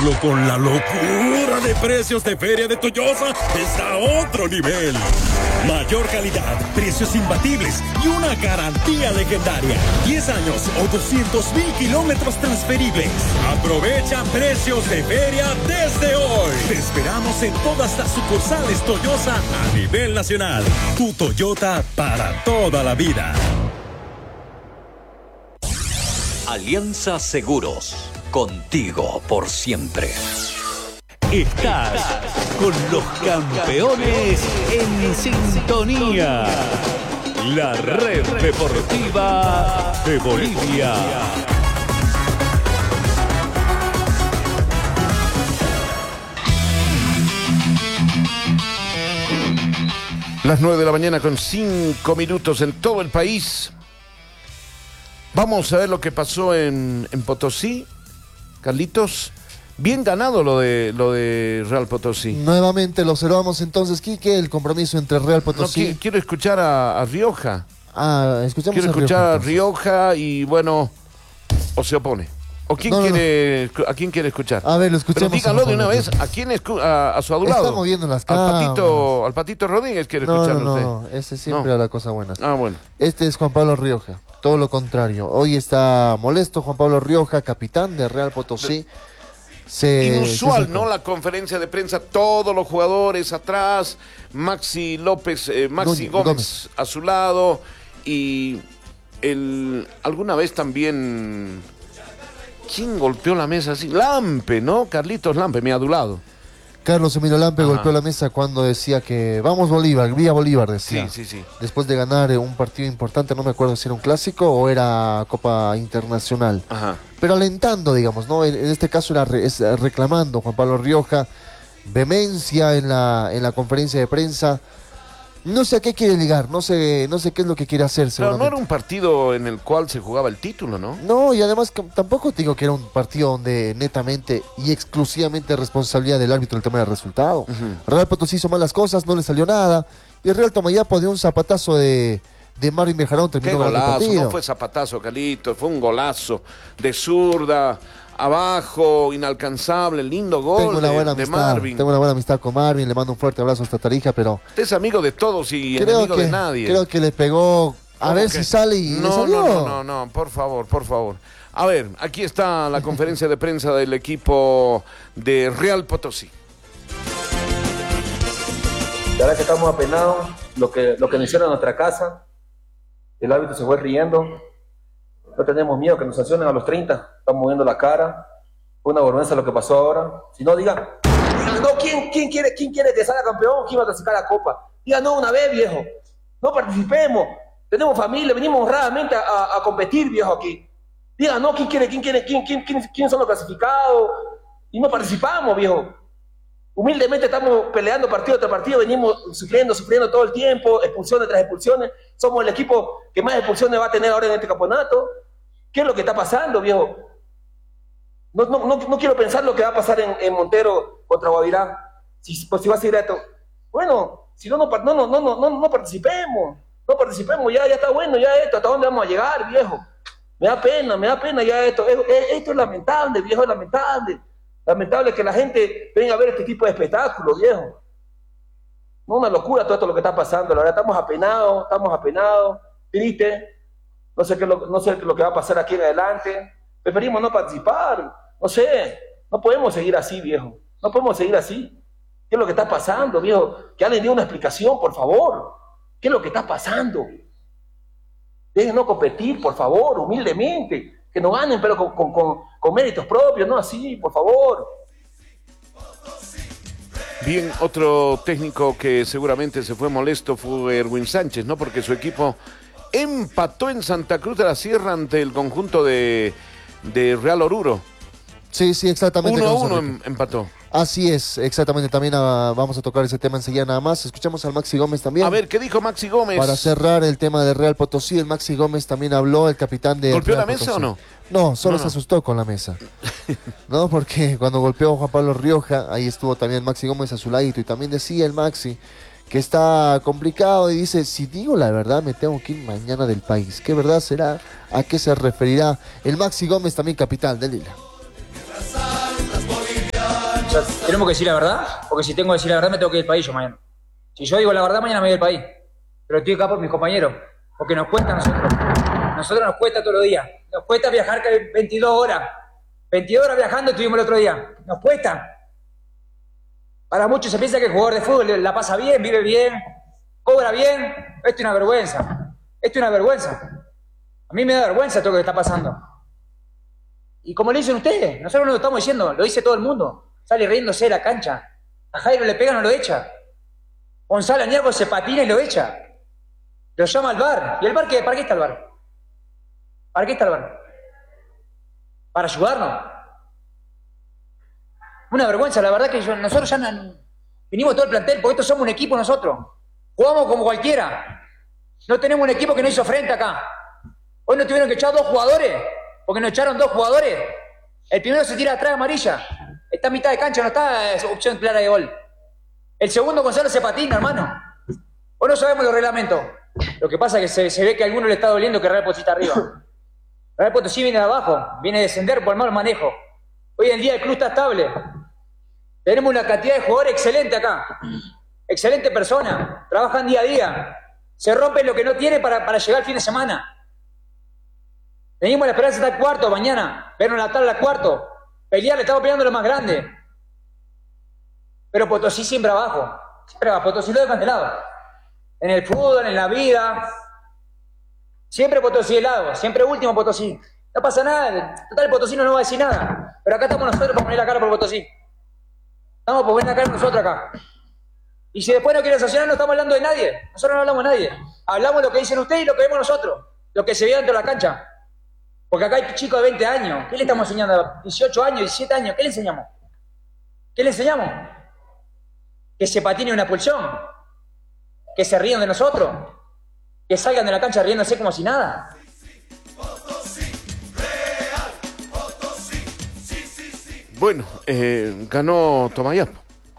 vivirlo con la locura de precios de Feria de Toyosa está a otro nivel. Mayor calidad, precios imbatibles y una garantía legendaria. 10 años o 200,000 kilómetros transferibles. Aprovecha precios de feria desde hoy. Te esperamos en todas las sucursales Toyosa a nivel nacional. Tu Toyota para toda la vida. Alianza Seguros, contigo por siempre. Estás con los campeones en sintonía. La red deportiva de Bolivia. Las 9 de la mañana con 5 minutos en todo el país. Vamos a ver lo que pasó en Potosí. Carlitos, bien ganado lo de Real Potosí. Nuevamente lo observamos entonces, Quique, el compromiso entre Real Potosí. No, quiero escuchar a Rioja. Escuchamos quiero escuchar a Rioja y bueno, o se opone. ¿O quién ¿A quién quiere escuchar? A ver, lo escuchemos. Pero díganlo de una vez. ¿A quién a su adulado? Está moviendo las cámaras. Al Patito Rodríguez quiere escucharlo usted. No, ese siempre a la cosa buena. Bueno. Este es Juan Pablo Rioja. Todo lo contrario. Hoy está molesto Juan Pablo Rioja, capitán de Real Potosí. Inusual, ¿no? La conferencia de prensa, todos los jugadores atrás, Maxi Gómez a su lado y alguna vez también, ¿quién golpeó la mesa así? Lampe, ¿no? Carlitos Lampe, mi adulado. Carlos Emilio Lampe golpeó la mesa cuando decía que vamos Bolívar, vía Bolívar, decía. Sí. Después de ganar un partido importante, no me acuerdo si era un clásico o era Copa Internacional. Ajá. Pero alentando, digamos, ¿no? En este caso es reclamando Juan Pablo Rioja, vehemencia en la conferencia de prensa. No sé a qué quiere ligar, no sé qué es lo que quiere hacer. Pero no era un partido en el cual se jugaba el título, ¿no? No, y además tampoco te digo que era un partido donde netamente y exclusivamente responsabilidad del árbitro el tema del resultado. Real Potosí hizo malas cosas, no le salió nada. Y el Real Tomayapo dio un zapatazo de Marvin Bejarón, terminó ganando el partido. No fue zapatazo, Calito, fue un golazo de zurda. Abajo, inalcanzable, lindo gol de Marvin. Tengo una buena amistad con Marvin, le mando un fuerte abrazo hasta Tarija, pero... Usted es amigo de todos y enemigo de nadie. Creo que le pegó a ver si sale y le salió. No, por favor. A ver, aquí está la conferencia de prensa del equipo de Real Potosí. La verdad que estamos apenados, lo que nos hicieron en nuestra casa, el árbitro se fue riendo. No tenemos miedo que nos sancionen a los 30. Estamos moviendo la cara. Fue una vergüenza lo que pasó ahora. Si no, digan, no, ¿quién quiere que salga campeón? ¿Quién va a clasificar la copa? Digan, no, una vez, viejo. No participemos. Tenemos familia, venimos honradamente a competir, viejo, aquí. Digan, no, ¿quién son los clasificados? Y no participamos, viejo. Humildemente estamos peleando partido tras partido, venimos sufriendo todo el tiempo, expulsiones tras expulsiones. Somos el equipo que más expulsiones va a tener ahora en este campeonato. ¿Qué es lo que está pasando, viejo? No quiero pensar lo que va a pasar en Montero contra Guavirá. Si va a seguir esto. Bueno, si no participemos. No participemos, ya está bueno, ya esto. ¿Hasta dónde vamos a llegar, viejo? Me da pena ya esto. Esto es lamentable, viejo, es lamentable. Lamentable que la gente venga a ver este tipo de espectáculos, viejo. No, una locura todo esto lo que está pasando. La verdad, estamos apenados, tristes. No sé qué es lo que va a pasar aquí en adelante. Preferimos no participar. No sé, no podemos seguir así, viejo. No podemos seguir así. ¿Qué es lo que está pasando, viejo? Que alguien dé una explicación, por favor. ¿Qué es lo que está pasando? Dejen no competir, por favor, humildemente. Que no ganen, pero con méritos propios, no así, por favor. Bien, otro técnico que seguramente se fue molesto fue Erwin Sánchez, ¿no? Porque su equipo empató en Santa Cruz de la Sierra ante el conjunto de Real Oruro. Sí, exactamente. 1-1 empató. Así es, exactamente. También vamos a tocar ese tema enseguida nada más. Escuchamos al Maxi Gómez también. A ver, ¿qué dijo Maxi Gómez? Para cerrar el tema de Real Potosí, el Maxi Gómez también habló, el capitán de ¿Golpeó Real la mesa Potosí. o no? No, solo se asustó con la mesa. No, porque cuando golpeó a Juan Pablo Rioja, ahí estuvo también Maxi Gómez a su ladito. Y también decía el Maxi que está complicado y dice, si digo la verdad me tengo que ir mañana del país. ¿Qué verdad será? ¿A qué se referirá? El Maxi Gómez también capitán de Lila. O sea, tenemos que decir la verdad, porque si tengo que decir la verdad me tengo que ir del país yo mañana. Si yo digo la verdad, mañana me voy del país. Pero estoy acá por mis compañeros, porque nos cuesta a nosotros. Nosotros nos cuesta todos los días. Nos cuesta viajar 22 horas. 22 horas viajando estuvimos el otro día. Nos cuesta. Para muchos se piensa que el jugador de fútbol la pasa bien, vive bien, cobra bien. Esto es una vergüenza. Esto es una vergüenza. A mí me da vergüenza todo lo que está pasando. Y como le dicen ustedes, nosotros no lo estamos diciendo, lo dice todo el mundo. Sale riéndose de la cancha. A Jairo le pega, no lo echa. Gonzalo Añargo se patina y lo echa. Lo llama al VAR. ¿Y el VAR qué? ¿Para qué está el VAR? ¿Para qué está el VAR? ¿Para ayudarnos? Una vergüenza, la verdad que nosotros ya vinimos todo el plantel, porque estos somos un equipo nosotros. Jugamos como cualquiera. No tenemos un equipo que no hizo frente acá. Hoy nos tuvieron que echar 2 jugadores, porque nos echaron 2 jugadores. El primero se tira atrás amarilla. Está a mitad de cancha, no está opción clara de gol. El segundo Gonzalo se patina, hermano. Hoy no sabemos los reglamentos. Lo que pasa es que se ve que a alguno le está doliendo que Real Potosí está arriba. Real Potosí viene de abajo, viene a descender por el mal manejo. Hoy en día el club está estable. Tenemos una cantidad de jugadores excelente acá. Excelente persona. Trabajan día a día. Se rompen lo que no tiene para llegar al fin de semana. Venimos a la esperanza hasta el cuarto mañana. Vernos la tabla al cuarto. Pelear, le estamos peleando lo más grande. Pero Potosí siempre abajo. Siempre abajo. Potosí lo dejan de lado. En el fútbol, en la vida. Siempre Potosí de lado. Siempre último Potosí. No pasa nada. Total, Potosí no nos va a decir nada. Pero acá estamos nosotros para poner la cara por Potosí. Estamos por poner la cara nosotros acá. Y si después no quieren sancionar, no estamos hablando de nadie. Nosotros no hablamos de nadie. Hablamos lo que dicen ustedes y lo que vemos nosotros. Lo que se ve dentro de la cancha. Porque acá hay chicos de 20 años. ¿Qué le estamos enseñando? 18 años, 17 años. ¿Qué le enseñamos? ¿Qué le enseñamos? Que se patine una pulsión. Que se rían de nosotros. Que salgan de la cancha riéndose como si nada. Bueno, ganó Tomayapo.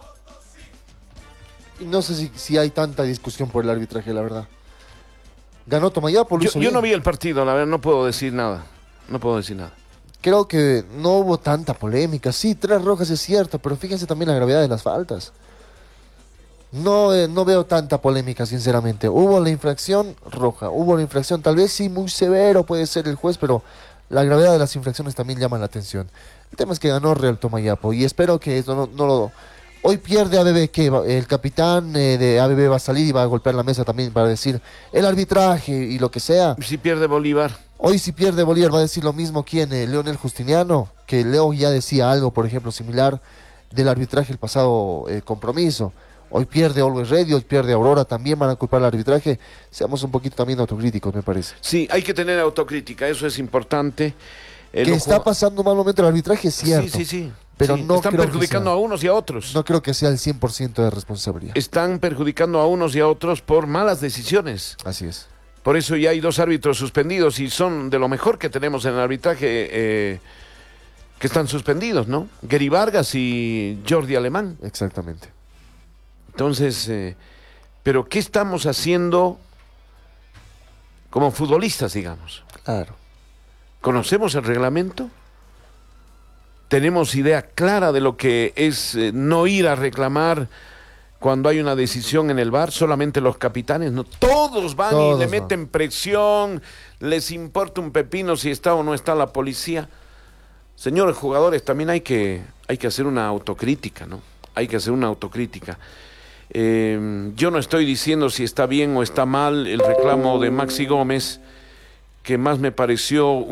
No sé si hay tanta discusión por el arbitraje, la verdad. Ganó Tomayapo, lo hizo yo bien. no vi el partido, la verdad, no puedo decir nada. No puedo decir nada. Creo que no hubo tanta polémica. Sí, 3 rojas es cierto, pero fíjense también la gravedad de las faltas. No veo tanta polémica, sinceramente. Hubo la infracción roja, hubo la infracción, tal vez sí, muy severo puede ser el juez, pero la gravedad de las infracciones también llama la atención. El tema es que ganó Real Tomayapo y espero que esto no lo... Hoy pierde ABB, que el capitán de ABB va a salir y va a golpear la mesa también para decir el arbitraje y lo que sea. Si pierde Bolívar. Hoy si pierde Bolívar va a decir lo mismo quien, Leonel Justiniano, que Leo ya decía algo, por ejemplo, similar del arbitraje el pasado compromiso. Hoy pierde Always Ready, hoy pierde Aurora, también van a culpar al arbitraje. Seamos un poquito también autocríticos, me parece. Sí, hay que tener autocrítica, eso es importante. Que está pasando mal momento el arbitraje, es cierto. Sí. Pero sí, no están creo perjudicando a unos y a otros. No creo que sea el 100% de responsabilidad. Están perjudicando a unos y a otros por malas decisiones. Así es. Por eso ya hay 2 árbitros suspendidos y son de lo mejor que tenemos en el arbitraje que están suspendidos, ¿no? Gary Vargas y Jordi Alemán. Exactamente. Entonces, ¿pero qué estamos haciendo como futbolistas, digamos? Claro. ¿Conocemos el reglamento? ¿Tenemos idea clara de lo que es no ir a reclamar cuando hay una decisión en el VAR? Solamente los capitanes, no, todos van y le meten presión, les importa un pepino si está o no está la policía. Señores jugadores, también hay que hacer una autocrítica, ¿no? Hay que hacer una autocrítica. Yo no estoy diciendo si está bien o está mal el reclamo de Maxi Gómez, que más me pareció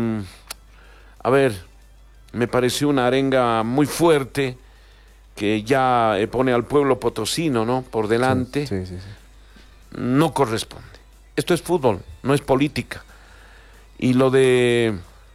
me pareció una arenga muy fuerte, que ya pone al pueblo potosino, ¿no?, por delante. Sí. No corresponde. Esto es fútbol, no es política. Y lo de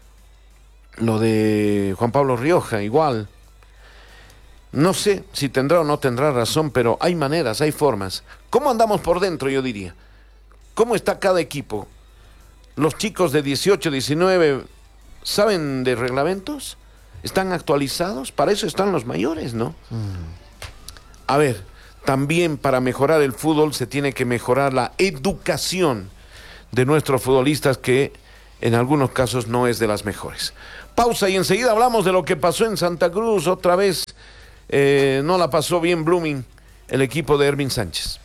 Juan Pablo Rioja, igual. No sé si tendrá o no tendrá razón, pero hay maneras, hay formas. ¿Cómo andamos por dentro, yo diría? ¿Cómo está cada equipo? Los chicos de 18, 19, ¿saben de reglamentos? ¿Están actualizados? Para eso están los mayores, ¿no? A ver, también para mejorar el fútbol se tiene que mejorar la educación de nuestros futbolistas, que en algunos casos no es de las mejores. Pausa y enseguida hablamos de lo que pasó en Santa Cruz, otra vez no la pasó bien Blooming, el equipo de Ervin Sánchez.